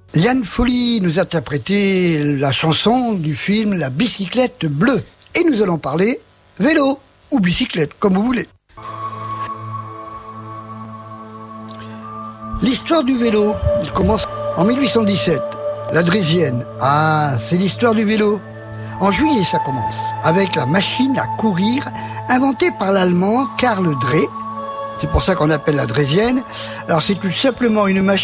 Liane Folly nous a interprété la chanson du film La bicyclette bleue. Et nous allons parler vélo ou bicyclette, comme vous voulez. L'histoire du vélo, il commence en 1817. La Drésienne, c'est l'histoire du vélo. En juillet, ça commence, avec la machine à courir inventée par l'Allemand Karl Drais. C'est pour ça qu'on appelle la Drésienne. Alors c'est tout simplement une machine